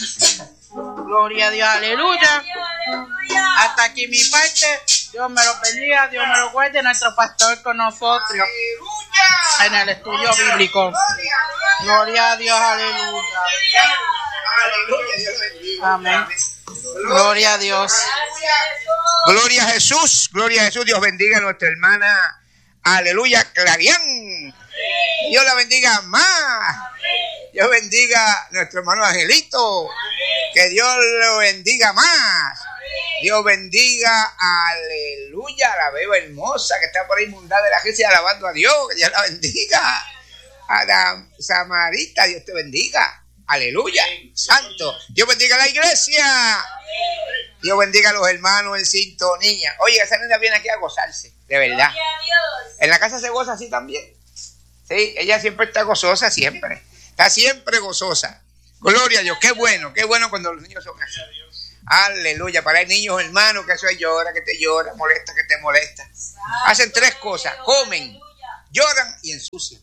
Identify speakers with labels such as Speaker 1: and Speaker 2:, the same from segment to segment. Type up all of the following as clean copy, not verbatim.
Speaker 1: Gloria a Dios, aleluya. Hasta aquí mi parte. Dios me lo bendiga, Dios me lo guarde. Nuestro pastor con nosotros en el estudio bíblico. Gloria a Dios, aleluya.
Speaker 2: Aleluya, Dios lo bendiga.
Speaker 1: Amén. Gloria a Dios.
Speaker 2: Gloria a Jesús, gloria a Jesús. Dios bendiga a nuestra hermana, aleluya, Clarián. Dios la bendiga más. Dios bendiga a nuestro hermano Angelito. Que Dios lo bendiga más. Dios bendiga, aleluya, la beba hermosa que está por ahí inundada de la iglesia alabando a Dios. Que Dios la bendiga. A la Samarita, Dios te bendiga. Aleluya, santo. Dios bendiga a la iglesia. Dios bendiga a los hermanos en sintonía. Oye, esa nena viene aquí a gozarse, de verdad. En la casa se goza así también. Sí, ella siempre está gozosa, siempre. Está siempre gozosa. Gloria a Dios, qué bueno cuando los niños son así. Aleluya, para el niños hermanos, que eso es llora, que te llora, molesta, que te molesta. Hacen tres cosas, comen, lloran y ensucian.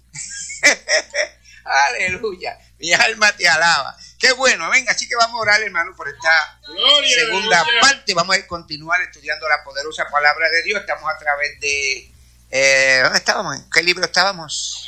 Speaker 2: Aleluya, mi alma te alaba. Qué bueno, venga, así que vamos a orar, hermano, por esta segunda parte. Vamos a continuar estudiando la poderosa palabra de Dios. Estamos a través de... ¿dónde estábamos? ¿Qué libro estábamos?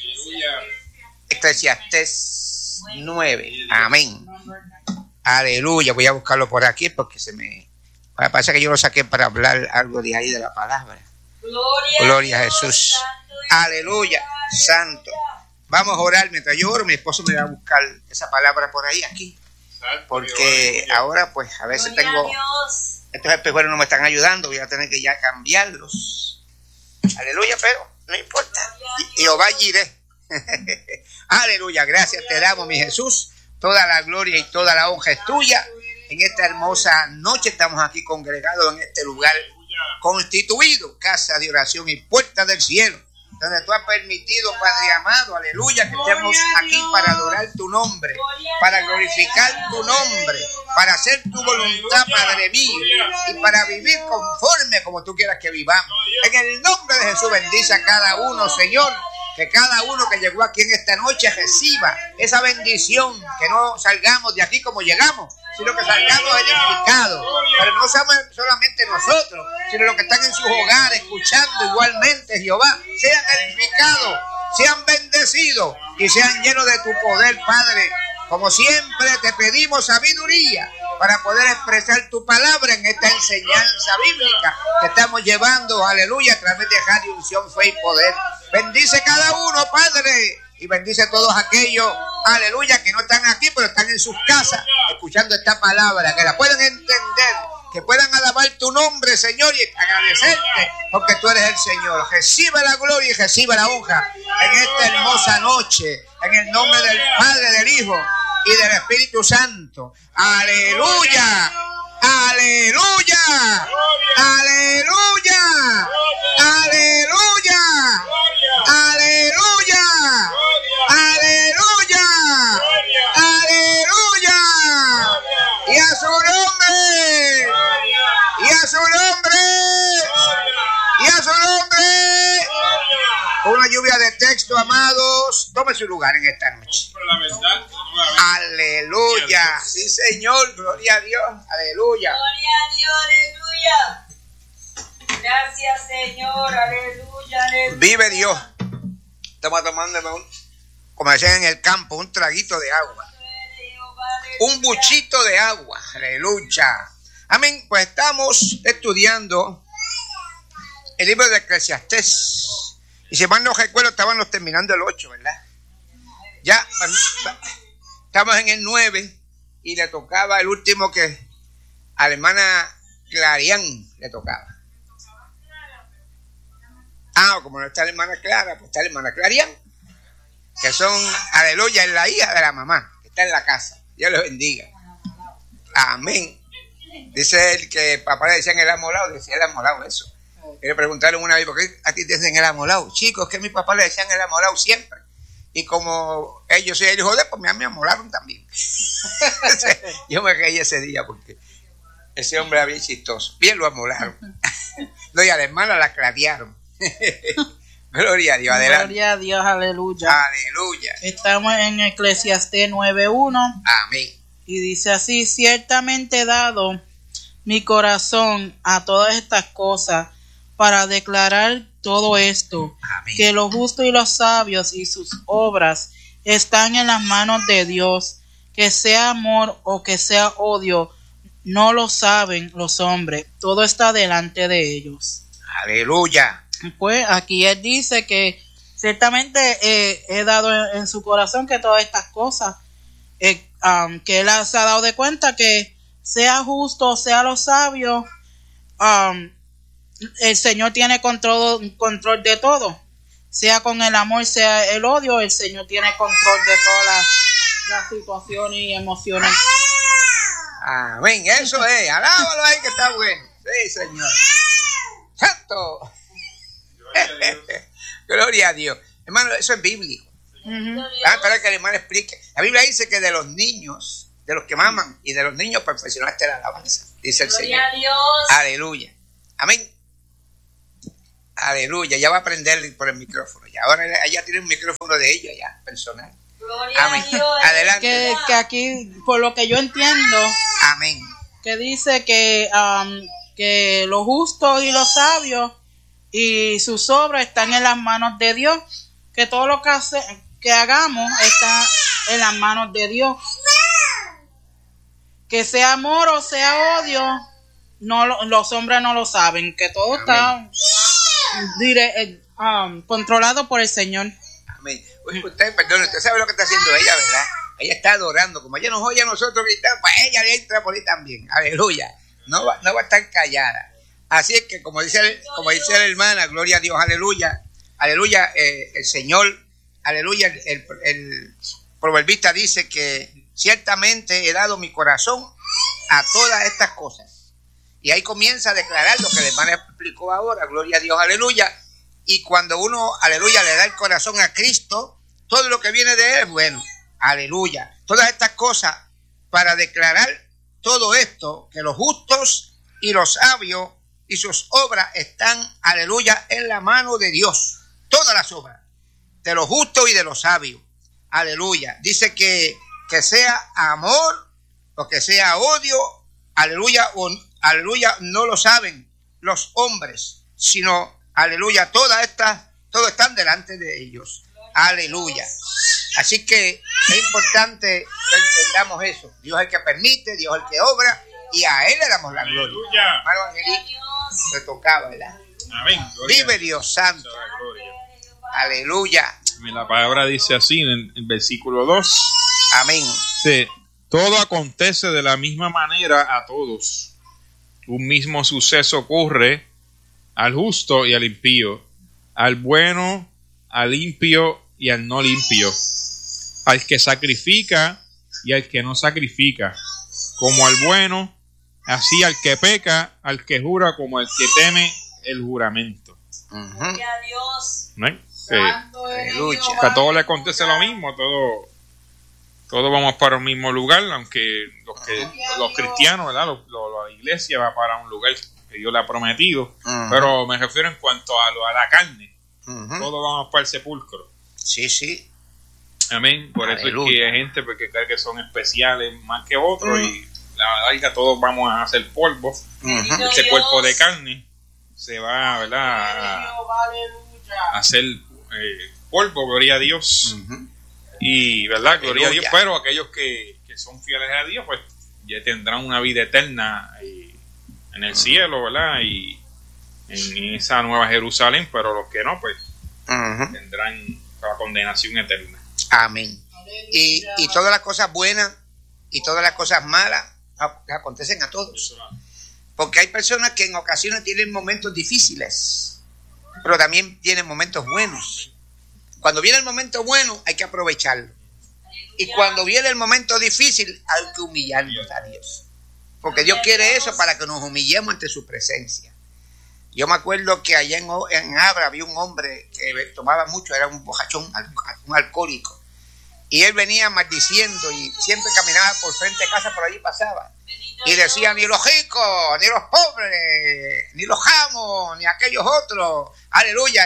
Speaker 2: Eclesiastés 9. Amén. Aleluya, voy a buscarlo por aquí porque parece que yo lo saqué para hablar algo de ahí de la palabra. Gloria a Jesús. Aleluya, santo. Vamos a orar mientras yo oro. Mi esposo me va a buscar esa palabra por ahí, aquí. Porque ahora, pues, a veces tengo... Estos espejuelos no me están ayudando. Voy a tener que ya cambiarlos. Aleluya, pero no importa. Jehová iré. Aleluya, gracias te damos, mi Jesús. Toda la gloria y toda la honra es tuya. En esta hermosa noche estamos aquí congregados en este lugar constituido, casa de oración y puerta del cielo, donde tú has permitido, Padre amado, aleluya, que estemos aquí para adorar tu nombre, para glorificar tu nombre, para hacer tu voluntad, Padre mío, y para vivir conforme como tú quieras que vivamos. En el nombre de Jesús bendice a cada uno, Señor. Que cada uno que llegó aquí en esta noche reciba esa bendición, que no salgamos de aquí como llegamos, sino que salgamos edificados. Pero no somos solamente nosotros, sino los que están en sus hogares escuchando igualmente, Jehová, sean edificados, sean bendecidos y sean llenos de tu poder, Padre. Como siempre te pedimos sabiduría para poder expresar tu palabra en esta enseñanza bíblica que estamos llevando, aleluya, a través de Radio Unción, Fe y Poder. Bendice cada uno, Padre, y bendice a todos aquellos, aleluya, que no están aquí, pero están en sus casas escuchando esta palabra, que la puedan entender, que puedan alabar tu nombre, Señor, y agradecerte porque tú eres el Señor. Recibe la gloria y recibe la honra en esta hermosa noche, en el nombre del Padre, del Hijo y del Espíritu Santo. Aleluya, aleluya, aleluya, aleluya, aleluya, aleluya, aleluya, y a su nombre, y a su nombre, y a su nombre. Una lluvia de texto, amados. Tome su lugar en esta noche. Aleluya. Sí, Señor. Gloria a Dios. Aleluya.
Speaker 3: Gloria a Dios. Aleluya. Gracias, Señor. Aleluya. Aleluya.
Speaker 2: Vive Dios. Estamos tomando, como decían en el campo, un traguito de agua. Un buchito de agua. Aleluya. Amén. Pues estamos estudiando el libro de Eclesiastés. Y si mal no recuerdo, estábamos terminando el 8, ¿verdad? Ya estamos en el 9 y le tocaba el último que a la hermana Clarián le tocaba. Como no está la hermana Clara, pues está la hermana Clarián, que son, aleluya, es la hija de la mamá, que está en la casa. Dios les bendiga. Amén. Dice él que papá le decían el amolado, decía el amolado eso. Y le preguntaron una vez, ¿por qué a ti te dicen el amolado? Chicos, que a mi papá le decían el amolado siempre. Y como ellos soy el hijo de, pues me amolaron también. Yo me reí ese día porque ese hombre era bien chistoso. Bien lo amolaron. No, y a la hermana la clarearon. Gloria a Dios, adelante.
Speaker 1: Gloria a Dios, aleluya.
Speaker 2: Aleluya.
Speaker 1: Estamos en Eclesiastés 9:1.
Speaker 2: Amén.
Speaker 1: Y dice así: ciertamente he dado mi corazón a todas estas cosas para declarar todo esto,
Speaker 2: Amén.
Speaker 1: que los justos y los sabios y sus obras están en las manos de Dios, que sea amor o que sea odio, no lo saben los hombres, todo está delante de ellos.
Speaker 2: Aleluya.
Speaker 1: Pues aquí él dice que ciertamente he dado en su corazón que todas estas cosas, que él se ha dado de cuenta que sea justo, sea los sabios, el Señor tiene control de todo. Sea con el amor, sea el odio, el Señor tiene control de todas las situaciones y emociones.
Speaker 2: Amén, eso es. Alábalo ahí que está bueno. Sí, Señor. ¡Santo! Gloria a Dios. Hermano, eso es bíblico. Para que el hermano explique. La Biblia dice que de los niños, de los que maman y de los niños perfeccionaste la alabanza, dice el Señor.
Speaker 3: Gloria a Dios.
Speaker 2: Aleluya. Amén. Aleluya. Ya va a aprender por el micrófono. Ya ahora ella tiene un micrófono de ella ya, personal.
Speaker 3: Gloria
Speaker 2: Amén.
Speaker 3: a Dios.
Speaker 2: Adelante.
Speaker 1: Que aquí, por lo que yo entiendo,
Speaker 2: Amén.
Speaker 1: que dice que los justos y los sabios y sus obras están en las manos de Dios, que todo lo que hagamos está en las manos de Dios, que sea amor o sea odio, los hombres no lo saben, que todo está controlado por el Señor.
Speaker 2: Amén. Usted, perdón, usted sabe lo que está haciendo ella, ¿verdad? Ella está adorando. Como ella nos oye a nosotros gritar, pues ella le entra por ahí también. Aleluya. No va a estar callada. Así es que, como dice la hermana, gloria a Dios, aleluya. Aleluya, el Señor, aleluya, el proverbista dice que ciertamente he dado mi corazón a todas estas cosas. Y ahí comienza a declarar lo que la hermana explicó ahora, gloria a Dios, aleluya. Y cuando uno, aleluya, le da el corazón a Cristo, todo lo que viene de Él es bueno. Aleluya. Todas estas cosas para declarar todo esto, que los justos y los sabios y sus obras están, aleluya, en la mano de Dios. Todas las obras, de los justos y de los sabios. Aleluya. Dice que sea amor o que sea odio, aleluya, aleluya, no lo saben los hombres, sino, aleluya, todo están delante de ellos. Aleluya. Así que es importante que entendamos eso. Dios es el que permite, Dios es el que obra, y a Él le damos la gloria. Hermano Angelito, le tocaba, ¿verdad?
Speaker 4: Amén.
Speaker 2: Vive Dios santo. Aleluya.
Speaker 4: La palabra dice así en el versículo 2.
Speaker 2: Amén.
Speaker 4: Dice, todo acontece de la misma manera a todos. Un mismo suceso ocurre al justo y al impío, al bueno, al limpio y al no limpio, al que sacrifica y al que no sacrifica, como al bueno, así al que peca, al que jura, como el que teme el juramento.
Speaker 3: Gloria a Dios.
Speaker 4: ¿No?
Speaker 2: Aleluya.
Speaker 4: Que a todos les acontece lo mismo, todos vamos para un mismo lugar, aunque los cristianos, ¿verdad? La iglesia va para un lugar que Dios le ha prometido, pero me refiero en cuanto a la carne, todos vamos para el sepulcro.
Speaker 2: Sí, sí.
Speaker 4: Amén. Por
Speaker 2: Aleluya.
Speaker 4: eso es que hay gente que cree que son especiales más que otros y la verdad todos vamos a hacer polvo. Este cuerpo de carne se va, ¿verdad?, a hacer polvo, gloria a Dios. Y, ¿verdad? Gloria a Dios. Pero aquellos que son fieles a Dios, pues ya tendrán una vida eterna en el cielo, ¿verdad? Y en esa nueva Jerusalén, pero los que no, pues tendrán la condenación eterna.
Speaker 2: Amén. Y todas las cosas buenas y todas las cosas malas acontecen a todos. Porque hay personas que en ocasiones tienen momentos difíciles, pero también tienen momentos buenos. Cuando viene el momento bueno, hay que aprovecharlo. Y cuando viene el momento difícil, hay que humillarnos a Dios. Porque Dios quiere eso para que nos humillemos ante su presencia. Yo me acuerdo que allá en Abra había un hombre que tomaba mucho, era un bojachón, un alcohólico. Y él venía maldiciendo y siempre caminaba por frente de casa, por allí pasaba. Y decía, ni los ricos, ni los pobres, ni los jamos, ni aquellos otros. Aleluya.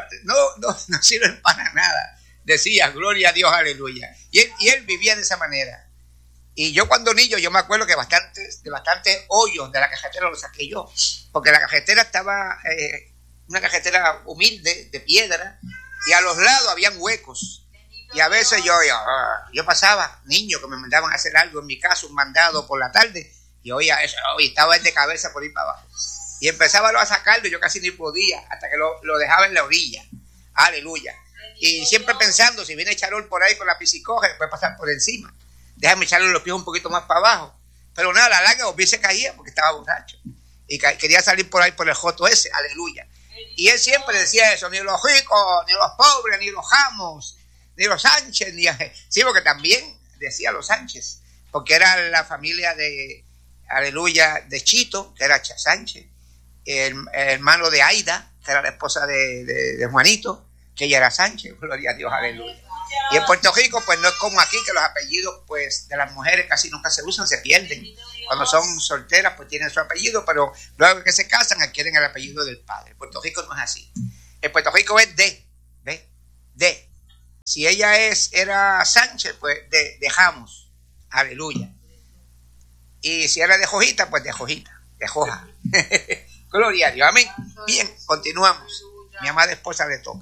Speaker 2: No sirven para nada. Decía, gloria a Dios, aleluya. Y él vivía de esa manera. Y yo cuando niño, yo me acuerdo que de bastantes hoyos de la cajetera los saqué yo, porque la cajetera estaba, una cajetera humilde, de piedra, y a los lados habían huecos. Y a veces yo pasaba, niño, que me mandaban a hacer algo, en mi caso, un mandado por la tarde, y oía eso, y estaba él de cabeza por ir para abajo. Y empezaba a sacarlo, y yo casi ni podía, hasta que lo dejaba en la orilla. Aleluya. Y siempre pensando, si viene Charol por ahí con la piscicoge, puede pasar por encima. Déjame echarle los pies un poquito más para abajo. Pero nada, la larga los pies se caía porque estaba borracho. Y quería salir por ahí por el joto ese, aleluya. Y él siempre decía eso, ni los ricos, ni los pobres, ni los Jamos, ni los Sánchez, sí, porque también decía los Sánchez, porque era la familia de, aleluya, de Chito, que era Sánchez, el hermano de Aida, que era la esposa de Juanito, que ella era Sánchez, gloria a Dios, aleluya. Y en Puerto Rico, pues no es como aquí, que los apellidos, pues, de las mujeres casi nunca se usan, se pierden. Cuando son solteras, pues tienen su apellido, pero luego que se casan, adquieren el apellido del padre. En Puerto Rico no es así. En Puerto Rico es de. Si ella era Sánchez, pues de Jamos, aleluya. Y si era de Jojita, pues de Jojita, de Joja. Gloria a Dios, amén. Bien, continuamos. Mi amada esposa le toca.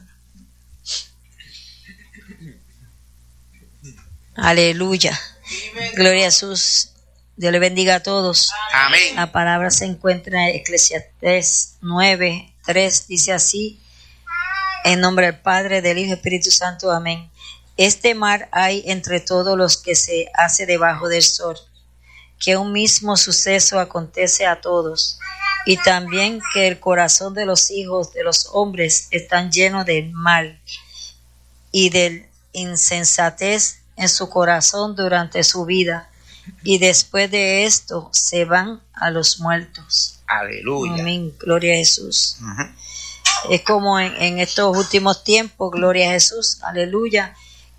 Speaker 5: Aleluya. Gloria a Jesús. Dios le bendiga a todos.
Speaker 2: Amén.
Speaker 5: La palabra se encuentra en Eclesiastés 9:3. Dice así: en nombre del Padre, del Hijo y Espíritu Santo. Amén. Este mar hay entre todos los que se hace debajo del sol, que un mismo suceso acontece a todos, y también que el corazón de los hijos de los hombres están llenos del mal y del insensatez en su corazón durante su vida, y después de esto se van a los muertos.
Speaker 2: Aleluya.
Speaker 5: Amén. Gloria a Jesús.
Speaker 2: Uh-huh.
Speaker 5: Es como en estos últimos tiempos, gloria a Jesús, aleluya.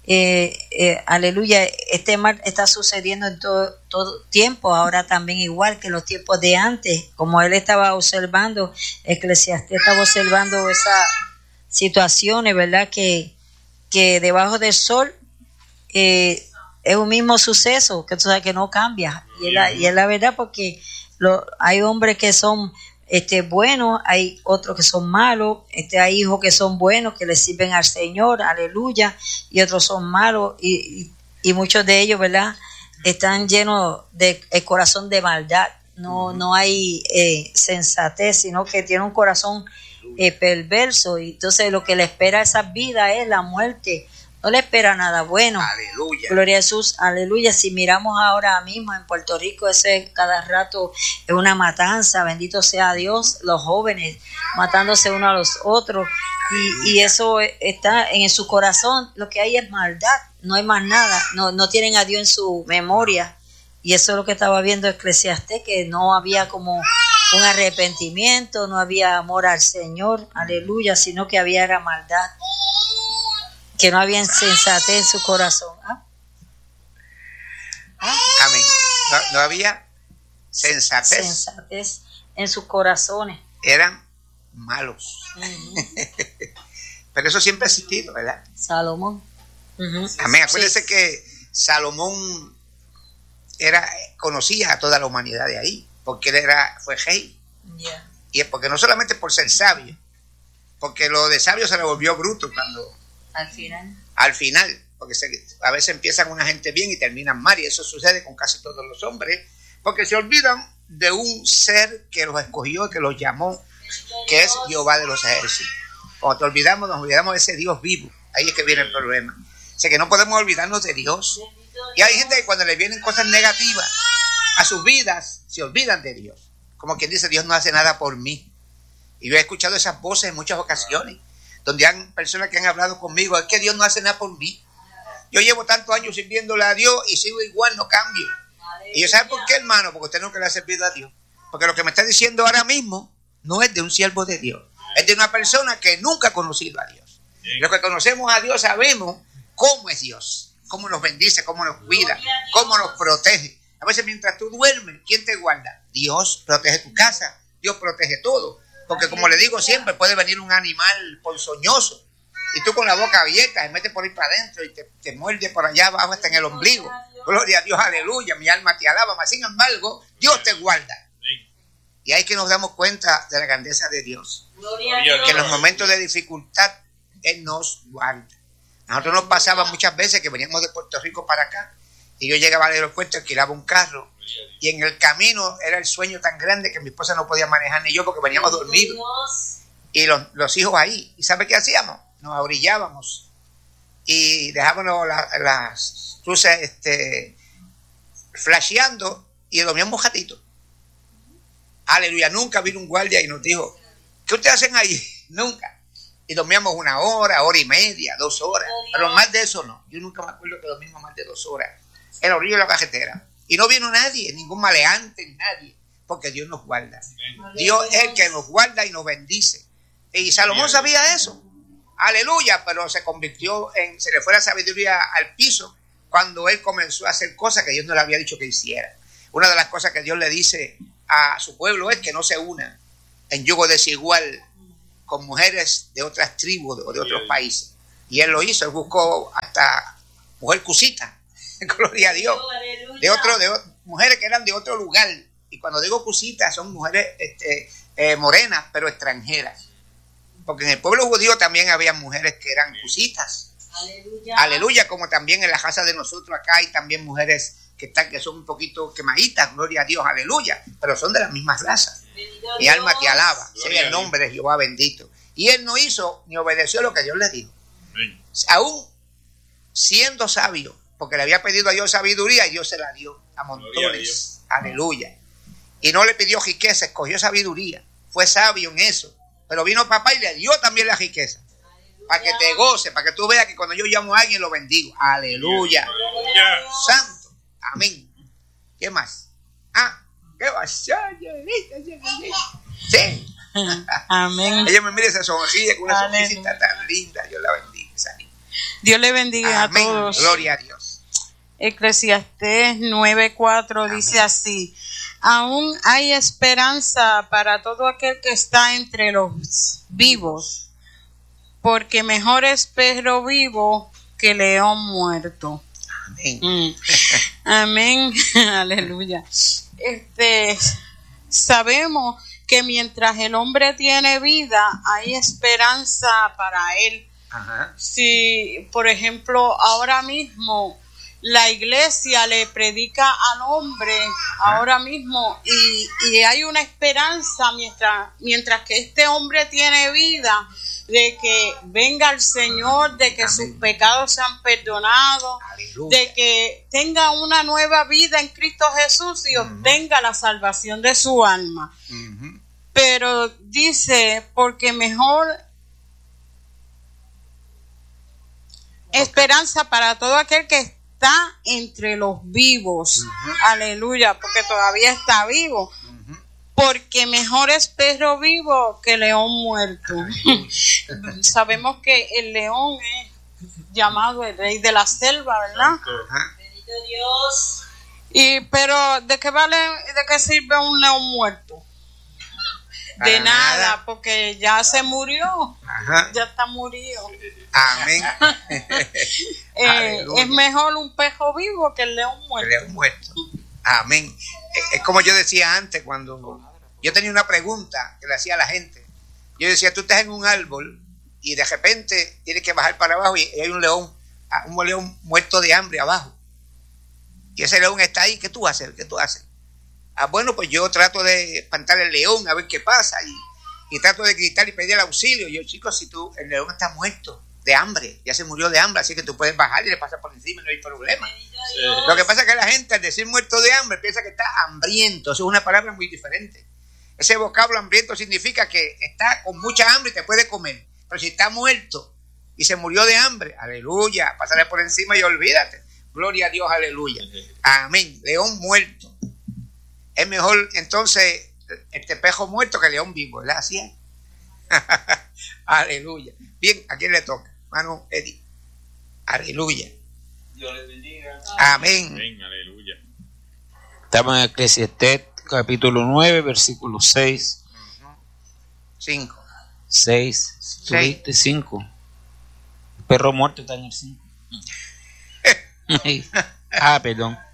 Speaker 5: Aleluya, este mal está sucediendo en todo tiempo, ahora también igual que en los tiempos de antes, como él estaba observando, Eclesiastés estaba observando esas situaciones, ¿verdad? Que debajo del sol es un mismo suceso, que tú sabes que no cambia, y es la verdad, porque hay hombres que son buenos, hay otros que son malos, hay hijos que son buenos, que le sirven al Señor, aleluya, y otros son malos, y muchos de ellos, ¿verdad?, están llenos de el corazón de maldad. No hay sensatez, sino que tiene un corazón perverso, y entonces lo que le espera a esa vida es la muerte. No le espera nada bueno.
Speaker 2: Aleluya.
Speaker 5: Gloria a Jesús, aleluya. Si miramos ahora mismo en Puerto Rico, cada rato es una matanza, bendito sea Dios, los jóvenes matándose unos a los otros, y eso está en su corazón, lo que hay es maldad, no hay más nada, no tienen a Dios en su memoria, y eso es lo que estaba viendo Eclesiastés, que no había como un arrepentimiento, no había amor al Señor, aleluya, sino que había era maldad, que no había insensatez en su corazón.
Speaker 2: Amén. No había sensatez
Speaker 5: en sus corazones.
Speaker 2: Eran malos.
Speaker 5: Uh-huh.
Speaker 2: Pero eso siempre ha existido, ¿verdad?
Speaker 5: Salomón. Uh-huh.
Speaker 2: Amén. Acuérdense que Salomón conocía a toda la humanidad de ahí, porque él fue rey.
Speaker 5: Yeah.
Speaker 2: Y es porque no solamente por ser sabio, porque lo de sabio se le volvió bruto cuando... Al final, porque a veces empiezan una gente bien y terminan mal, y eso sucede con casi todos los hombres, porque se olvidan de un ser que los escogió, que los llamó, que es Jehová de los ejércitos. Cuando nos olvidamos de ese Dios vivo, ahí es que viene el problema. O sea, que no podemos olvidarnos de Dios. Y hay gente que cuando le vienen cosas negativas a sus vidas, se olvidan de Dios. Como quien dice, Dios no hace nada por mí. Y yo he escuchado esas voces en muchas ocasiones, donde hay personas que han hablado conmigo, es que Dios no hace nada por mí. Yo llevo tantos años sirviéndole a Dios y sigo igual, no cambio. Y yo, ¿sabe por qué, hermano? Porque usted nunca le ha servido a Dios. Porque lo que me está diciendo ahora mismo no es de un siervo de Dios, es de una persona que nunca ha conocido a Dios. Los que conocemos a Dios sabemos cómo es Dios, cómo nos bendice, cómo nos cuida, cómo nos protege. A veces mientras tú duermes, ¿quién te guarda? Dios protege tu casa, Dios protege todo. Porque como le digo siempre, puede venir un animal ponzoñoso y tú con la boca abierta se mete por ahí para adentro y te muerde por allá abajo hasta en el ombligo. Gloria a Dios, aleluya. Mi alma te alaba, mas sin embargo, Dios te guarda. Y ahí que nos damos cuenta de la grandeza de Dios. Que en los momentos de dificultad, Él nos guarda. Nosotros nos pasaba muchas veces que veníamos de Puerto Rico para acá y yo llegaba al aeropuerto, alquilaba un carro y en el camino era el sueño tan grande que mi esposa no podía manejar ni yo porque veníamos dormidos y los hijos ahí. ¿Y sabe qué hacíamos? Nos ahorillábamos y dejábamos las luces flasheando y dormíamos jatito. Aleluya, nunca vino un guardia y nos dijo, ¿qué ustedes hacen ahí? Nunca. Y dormíamos 1 hora, 1 hora y media, 2 horas. Pero más de eso no. Yo nunca me acuerdo que dormimos más de 2 horas en la orilla de la carretera. Y no vino nadie, ningún maleante, nadie. Porque Dios nos guarda. Dios es el que nos guarda y nos bendice. Y Salomón sabía eso. Aleluya, pero se le fue la sabiduría al piso cuando él comenzó a hacer cosas que Dios no le había dicho que hiciera. Una de las cosas que Dios le dice a su pueblo es que no se una en yugo desigual con mujeres de otras tribus o de otros países. Y él lo hizo, él buscó hasta mujer cusita, gloria a Dios, de mujeres que eran de otro lugar. Y cuando digo cusita son mujeres morenas, pero extranjeras. Porque en el pueblo judío también había mujeres que eran cusitas. Aleluya, como también en la casa de nosotros acá hay también mujeres que son un poquito quemaditas, gloria a Dios, aleluya, pero son de las mismas razas. Mi alma te alaba, sea el nombre de Jehová bendito. Y él no hizo ni obedeció lo que Dios le dijo. Aún siendo sabio, porque le había pedido a Dios sabiduría y Dios se la dio a montones. Aleluya. Y no le pidió riqueza, escogió sabiduría. Fue sabio en eso. Pero vino papá y le dio también la riqueza. Para que te goce, para que tú veas que cuando yo llamo a alguien lo bendigo. Aleluya. Santo. Amén. ¿Qué más? ¿Qué va? Sí.
Speaker 5: Amén.
Speaker 2: Ella me mira, se sonríe con una sonrisita tan linda. Dios la bendiga.
Speaker 1: Dios le bendiga
Speaker 2: Amén.
Speaker 1: a todos.
Speaker 2: Gloria a Dios.
Speaker 1: Eclesiastés 9:4 dice así: aún hay esperanza para todo aquel que está entre los vivos, porque mejor es perro vivo que león muerto.
Speaker 2: Amén.
Speaker 1: Amén. Aleluya. Sabemos que mientras el hombre tiene vida, hay esperanza para él.
Speaker 2: Ajá.
Speaker 1: Si, por ejemplo, ahora mismo la iglesia le predica al hombre ahora mismo y hay una esperanza mientras que este hombre tiene vida, de que venga el Señor, de que Amén. Sus pecados sean perdonados, Aleluya. De que tenga una nueva vida en Cristo Jesús y obtenga la salvación de su alma. Pero dice, porque mejor esperanza para todo aquel que está entre los vivos. Aleluya, porque todavía está vivo. Porque mejor es perro vivo que león muerto. Sabemos que el león es llamado el rey de la selva, ¿verdad?
Speaker 3: Bendito Dios.
Speaker 1: Pero ¿de qué sirve un león muerto? De nada, porque ya se murió. Ya está murido.
Speaker 2: Amén.
Speaker 1: Es mejor un perro vivo que el león muerto.
Speaker 2: El león muerto. Amén. Es como yo decía antes, cuando yo tenía una pregunta que le hacía a la gente. Yo decía, tú estás en un árbol y de repente tienes que bajar para abajo y hay un león muerto de hambre abajo. Y ese león está ahí, ¿qué tú haces? Bueno, pues yo trato de espantar al león a ver qué pasa y trato de gritar y pedir auxilio. Yo, chicos, el león está muerto de hambre, ya se murió de hambre, así que tú puedes bajar y le pasas por encima y no hay problema. Lo que pasa es que la gente al decir muerto de hambre piensa que está hambriento. Eso es una palabra muy diferente. Ese vocablo hambriento significa que está con mucha hambre y te puede comer. Pero si está muerto y se murió de hambre, aleluya, pásale por encima y olvídate. Gloria a Dios, aleluya. Amén. León muerto. Es mejor entonces pejo muerto que león vivo, ¿verdad? Así es. Aleluya. Bien, ¿a quién le toca? Hermano Eddie. Aleluya.
Speaker 4: Dios les bendiga.
Speaker 2: Amén.
Speaker 4: Amén, aleluya.
Speaker 6: Estamos en Eclesiastés capítulo 9, versículo 6.
Speaker 2: 5.
Speaker 6: 6. Tú dijiste 5. Perro muerto está en el 5. Perdón.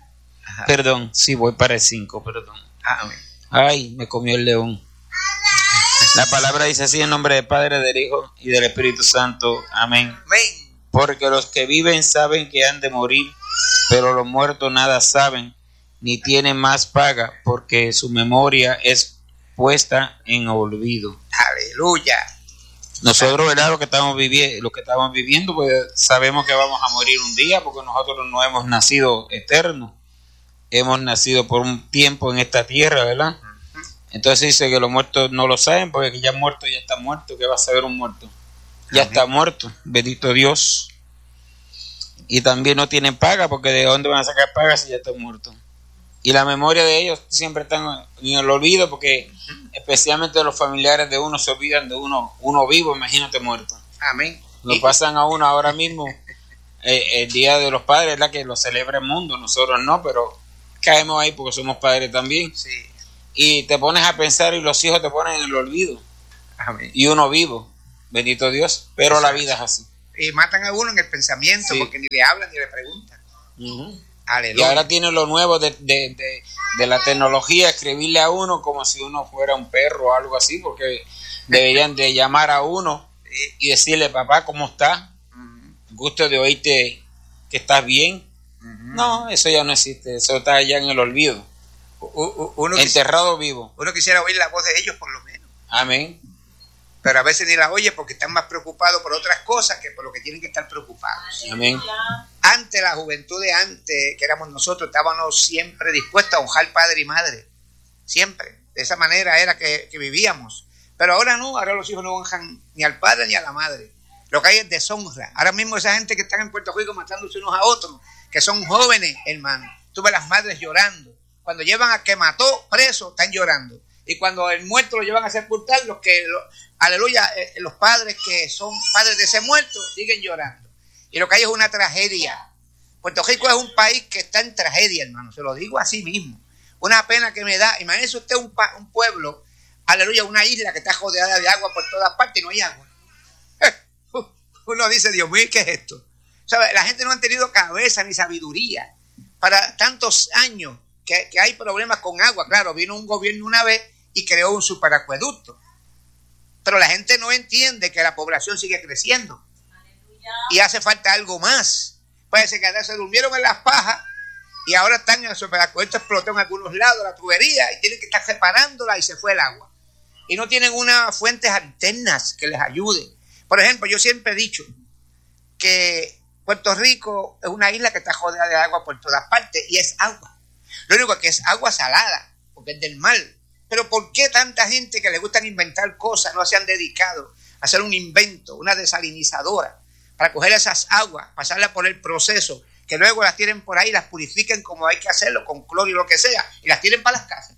Speaker 2: Ajá.
Speaker 6: Perdón, sí, voy para el 5, perdón.
Speaker 2: Amén.
Speaker 6: Ay, me comió el león. La palabra dice así: en nombre del Padre, del Hijo y del Espíritu Santo. Amén.
Speaker 2: Amén.
Speaker 6: Porque los que viven saben que han de morir, pero los muertos nada saben, ni tienen más paga, porque su memoria es puesta en olvido.
Speaker 2: Aleluya.
Speaker 6: Nosotros, ¿verdad? Lo que estamos viviendo, pues sabemos que vamos a morir un día, porque nosotros no hemos nacido eternos. Hemos nacido por un tiempo en esta tierra, ¿verdad? Entonces dice que los muertos no lo saben, porque ya muerto ya está muerto. ¿Qué va a saber un muerto? Ya está muerto, bendito Dios. Y también no tienen paga, porque ¿de dónde van a sacar paga si ya están muertos? Y la memoria de ellos siempre está en el olvido, porque especialmente los familiares de uno se olvidan de uno vivo, imagínate muerto.
Speaker 2: Amén.
Speaker 6: Lo pasan a uno ahora mismo, el Día de los Padres, ¿verdad? Que lo celebra el mundo, nosotros no, pero caemos ahí porque somos padres también.
Speaker 2: Sí.
Speaker 6: Y te pones a pensar y los hijos te ponen en el olvido.
Speaker 2: Amén.
Speaker 6: Y uno vivo, bendito Dios, pero la vida es así.
Speaker 2: Y matan a uno en el pensamiento,
Speaker 6: Sí.
Speaker 2: porque ni le hablan ni le preguntan. Aleluya.
Speaker 6: Y ahora tiene lo nuevo de la tecnología, escribirle a uno como si uno fuera un perro o algo así, porque deberían de llamar a uno y decirle: papá, ¿cómo estás? Gusto de oírte que estás bien. No, eso ya no existe, eso está ya en el olvido. Enterrado vivo.
Speaker 2: Uno quisiera oír la voz de ellos por lo menos.
Speaker 6: Amén.
Speaker 2: Pero a veces ni la oye porque están más preocupados por otras cosas que por lo que tienen que estar preocupados.
Speaker 6: Amén.
Speaker 2: Antes, la juventud de antes, que éramos nosotros, estábamos siempre dispuestos a honrar padre y madre. Siempre. De esa manera era que vivíamos. Pero ahora no, ahora los hijos no honran ni al padre ni a la madre. Lo que hay es deshonra. Ahora mismo esa gente que están en Puerto Rico matándose unos a otros, que son jóvenes, hermano. Tú ves las madres llorando. Cuando llevan a que mató preso, están llorando. Y cuando el muerto lo llevan a sepultar, aleluya, los padres que son padres de ese muerto siguen llorando. Y lo que hay es una tragedia. Puerto Rico es un país que está en tragedia, hermano. Se lo digo así mismo. Una pena que me da. Imagínese usted un pueblo, aleluya, una isla que está rodeada de agua por todas partes y no hay agua. Uno dice: Dios mío, ¿qué es esto? ¿Sabe? La gente no ha tenido cabeza ni sabiduría para tantos años que hay problemas con agua. Claro, vino un gobierno una vez y creó un superacueducto. Pero la gente no entiende que la población sigue creciendo. Y hace falta algo más. Parece que se durmieron en las pajas y ahora están en el superacueducto, explotó en algunos lados la tubería y tienen que estar separándola y se fue el agua. Y no tienen unas fuentes alternas que les ayuden. Por ejemplo, yo siempre he dicho que Puerto Rico es una isla que está rodeada de agua por todas partes y es agua. Lo único que es agua salada, porque es del mar. Pero ¿por qué tanta gente que le gustan inventar cosas no se han dedicado a hacer un invento, una desalinizadora, para coger esas aguas, pasarlas por el proceso, que luego las tienen por ahí, las purifiquen como hay que hacerlo, con cloro y lo que sea, y las tienen para las casas?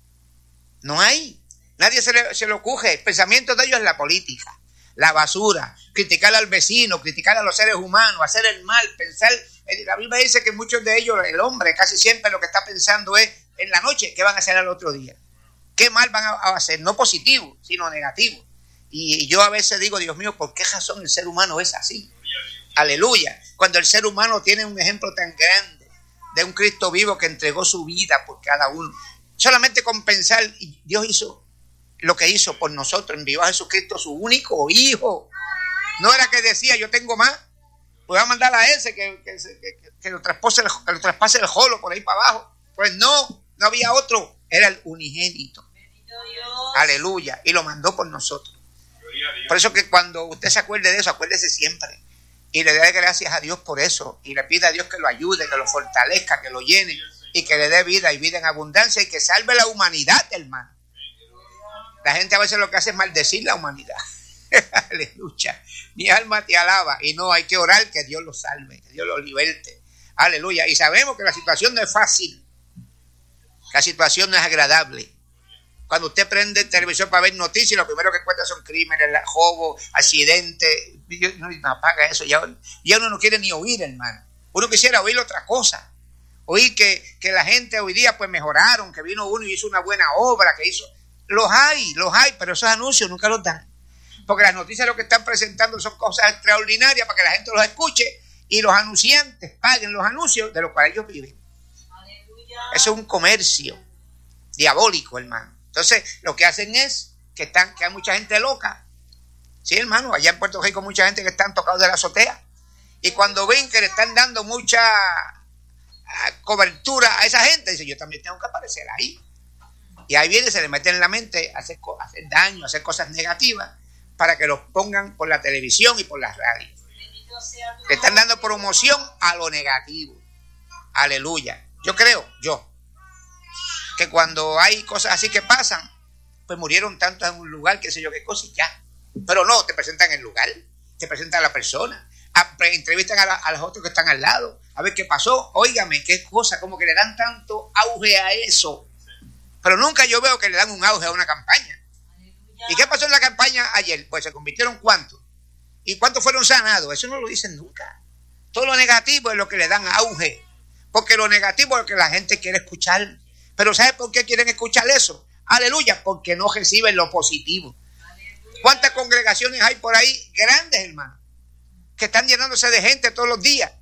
Speaker 2: No hay. Nadie se le ocurre. El pensamiento de ellos es la política, la basura, criticar al vecino, criticar a los seres humanos, hacer el mal, pensar. La Biblia dice que muchos de ellos, el hombre casi siempre lo que está pensando es en la noche qué van a hacer al otro día, qué mal van a hacer, no positivo, sino negativo. Y yo a veces digo: Dios mío, ¿por qué razón el ser humano es así? Aleluya. Cuando el ser humano tiene un ejemplo tan grande de un Cristo vivo que entregó su vida por cada uno, solamente con pensar, Dios hizo lo que hizo por nosotros, envió a Jesucristo su único hijo. No era que decía: yo tengo más, voy a mandar a ese que lo traspase el jolo por ahí para abajo. Pues no había otro, era el unigénito. Aleluya. Y lo mandó por nosotros. Por eso que cuando usted se acuerde de eso, acuérdese siempre y le dé gracias a Dios por eso y le pida a Dios que lo ayude, que lo fortalezca, que lo llene y que le dé vida y vida en abundancia y que salve la humanidad, hermano. La gente a veces lo que hace es maldecir la humanidad. Aleluya. Mi alma te alaba. Y no, hay que orar que Dios lo salve, que Dios lo liberte. Aleluya. Y sabemos que la situación no es fácil. La situación no es agradable. Cuando usted prende el televisor para ver noticias, lo primero que encuentra son crímenes, robos, accidentes. No apaga eso. Ya uno no quiere ni oír, hermano. Uno quisiera oír otra cosa. Oír que la gente hoy día pues mejoraron, que vino uno y hizo una buena obra, que hizo... Los hay, pero esos anuncios nunca los dan. Porque las noticias lo que están presentando son cosas extraordinarias para que la gente los escuche y los anunciantes paguen los anuncios de los cuales ellos viven. Eso es un comercio diabólico, hermano. Entonces, lo que hacen es que hay mucha gente loca. Sí, hermano, allá en Puerto Rico mucha gente que están tocados de la azotea. Y cuando ven que le están dando mucha cobertura a esa gente, dicen, yo también tengo que aparecer ahí. Y ahí viene, se le mete en la mente hacer daño, hacer cosas negativas para que los pongan por la televisión y por las radios. Le están dando promoción a lo negativo. Aleluya. Yo creo, que cuando hay cosas así que pasan, pues murieron tantos en un lugar, qué sé yo qué cosa y ya. Pero no, te presentan el lugar, te presentan a la persona, entrevistan a los otros que están al lado, a ver qué pasó, óigame, qué cosa, como que le dan tanto auge a eso. Pero nunca yo veo que le dan un auge a una campaña. ¿Y qué pasó en la campaña ayer? Pues se convirtieron ¿cuántos? ¿Y cuántos fueron sanados? Eso no lo dicen nunca. Todo lo negativo es lo que le dan auge. Porque lo negativo es lo que la gente quiere escuchar. Pero ¿sabes por qué quieren escuchar eso? Aleluya, porque no reciben lo positivo. ¿Cuántas congregaciones hay por ahí grandes, hermano? Que están llenándose de gente todos los días.